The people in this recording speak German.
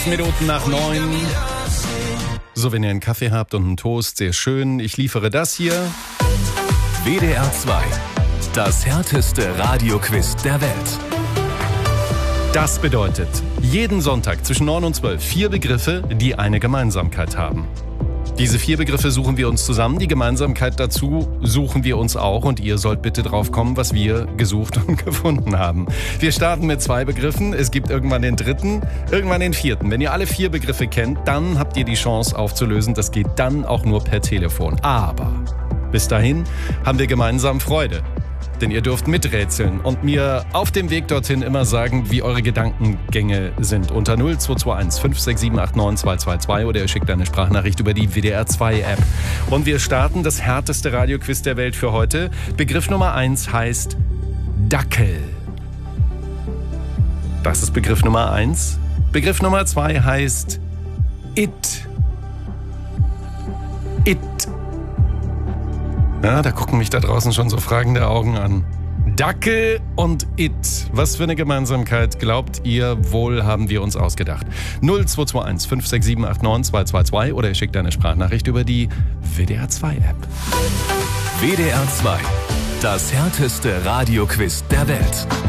Minuten nach 9. So, wenn ihr einen Kaffee habt und einen Toast, sehr schön. Ich liefere das hier. WDR 2. Das härteste Radioquiz der Welt. Das bedeutet, jeden Sonntag zwischen 9 und 12 4 Begriffe, die eine Gemeinsamkeit haben. Diese 4 Begriffe suchen wir uns zusammen. Die Gemeinsamkeit dazu suchen wir uns auch. Und ihr sollt bitte drauf kommen, was wir gesucht und gefunden haben. Wir starten mit 2 Begriffen. Es gibt irgendwann den 3., irgendwann den 4. Wenn ihr alle 4 Begriffe kennt, dann habt ihr die Chance aufzulösen. Das geht dann auch nur per Telefon. Aber bis dahin haben wir gemeinsam Freude. Denn ihr dürft miträtseln und mir auf dem Weg dorthin immer sagen, wie eure Gedankengänge sind. Unter 0221 56789 222 oder ihr schickt eine Sprachnachricht über die WDR 2 App. Und wir starten das härteste Radioquiz der Welt für heute. Begriff Nummer 1 heißt Dackel. Das ist Begriff Nummer 1. Begriff Nummer 2 heißt It. Ja, da gucken mich da draußen schon so fragende Augen an. Dackel und It. Was für eine Gemeinsamkeit glaubt ihr wohl, haben wir uns ausgedacht. 0221 56789 222 oder ihr schickt eine Sprachnachricht über die WDR 2 App. WDR 2. Das härteste Radioquiz der Welt.